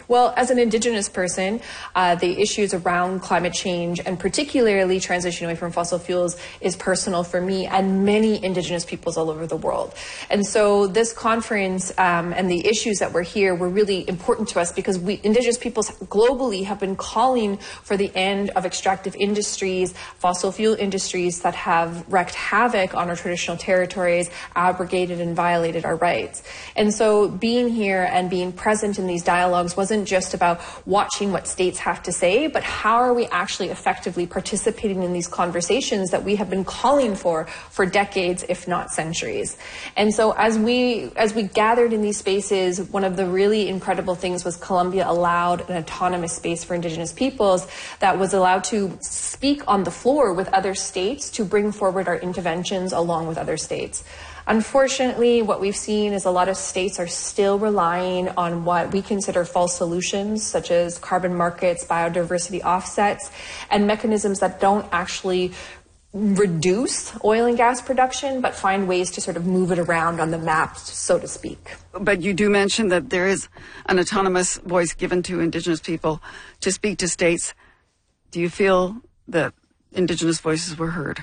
Well, as an Indigenous person, the issues around climate change and particularly transition away from fossil fuels is personal for me and many Indigenous peoples all over the world. And so this conference and the issues that were here were really important to us because we Indigenous peoples globally have been calling for the end of extractive industries, fossil fuel industries that have wreaked havoc on our traditional territories, abrogated and violated our rights. And so being here and being present in these dialogues wasn't just about watching what states have to say, but how are we actually effectively participating in these conversations that we have been calling for decades, if not centuries. And so as we gathered in these spaces, one of the really incredible things was Columbia allowed an autonomous space for Indigenous peoples that was allowed to speak on the floor with other states to bring forward our interventions along with other states. Unfortunately, what we've seen is a lot of states are still relying on what we consider false solutions, such as carbon markets, biodiversity offsets, and mechanisms that don't actually reduce oil and gas production, but find ways to sort of move it around on the map, so to speak. But you do mention that there is an autonomous voice given to Indigenous people to speak to states. Do you feel that Indigenous voices were heard?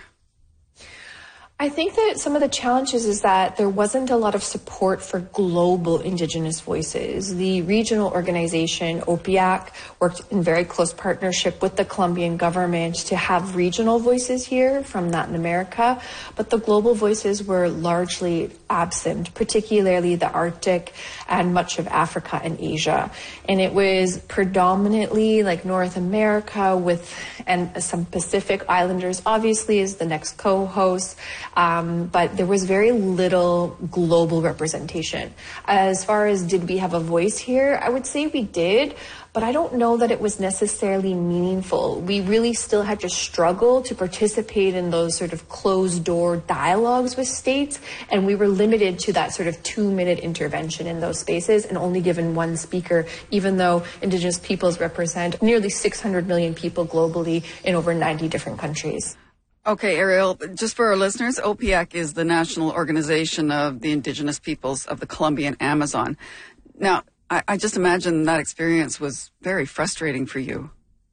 I think that some of the challenges is that there wasn't a lot of support for global Indigenous voices. The regional organization, OPIAC, worked in very close partnership with the Colombian government to have regional voices here from Latin America, but the global voices were largely absent, particularly the Arctic and much of Africa and Asia. And it was predominantly like North America and some Pacific Islanders, obviously, is the next co-host. But there was very little global representation. As far as did we have a voice here, I would say we did, but I don't know that it was necessarily meaningful. We really still had to struggle to participate in those sort of closed-door dialogues with states, and we were limited to that sort of 2-minute intervention in those spaces and only given one speaker, even though Indigenous peoples represent nearly 600 million people globally in over 90 different countries. Okay, Ariel, just for our listeners, OPIAC is the national organization of the Indigenous peoples of the Colombian Amazon. Now, I just imagine that experience was very frustrating for you.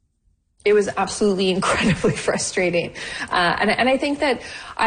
It was absolutely incredibly frustrating. And I think that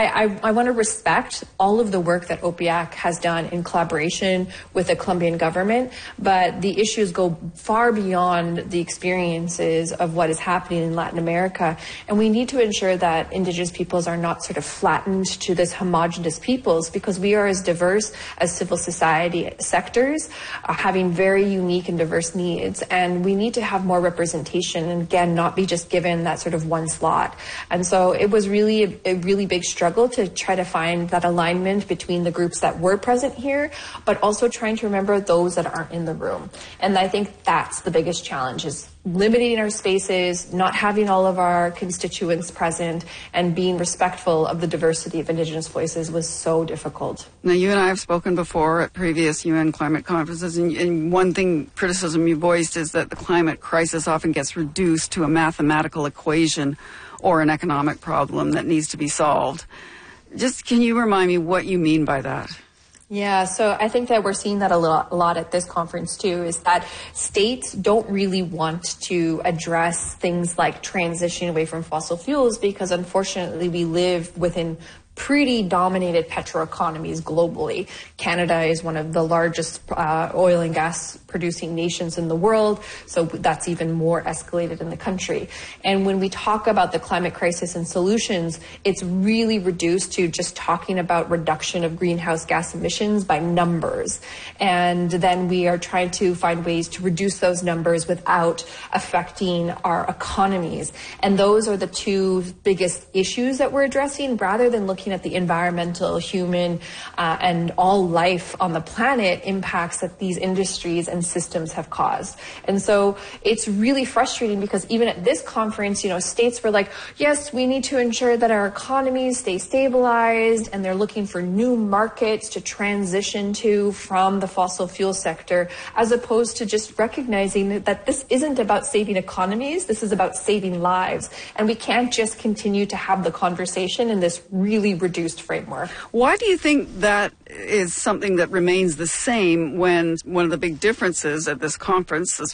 I want to respect all of the work that OPIAC has done in collaboration with the Colombian government, but the issues go far beyond the experiences of what is happening in Latin America. And we need to ensure that Indigenous peoples are not sort of flattened to this homogenous peoples, because we are as diverse as civil society sectors, having very unique and diverse needs. And we need to have more representation and, again, not be just given that sort of one slot. And so it was really a really big struggle to try to find that alignment between the groups that were present here, but also trying to remember those that aren't in the room. And I think that's the biggest challenge, is limiting our spaces, not having all of our constituents present, and being respectful of the diversity of Indigenous voices was so difficult. Now, you and I have spoken before at previous UN climate conferences, and one criticism you voiced is that the climate crisis often gets reduced to a mathematical equation or an economic problem that needs to be solved. Just can you remind me what you mean by that? Yeah, so I think that we're seeing that a lot at this conference too, is that states don't really want to address things like transitioning away from fossil fuels, because unfortunately we live within pretty dominated petroeconomies globally. Canada is one of the largest oil and gas producing nations in the world, so that's even more escalated in the country. And when we talk about the climate crisis and solutions, it's really reduced to just talking about reduction of greenhouse gas emissions by numbers. And then we are trying to find ways to reduce those numbers without affecting our economies. And those are the two biggest issues that we're addressing, rather than looking at the environmental, human, and all life on the planet impacts that these industries and systems have caused. And so it's really frustrating, because even at this conference, states were like, yes, we need to ensure that our economies stay stabilized, and they're looking for new markets to transition to from the fossil fuel sector, as opposed to just recognizing that this isn't about saving economies, this is about saving lives. And we can't just continue to have the conversation in this really reduced framework. Why do you think that is something that remains the same when one of the big differences at this conference, as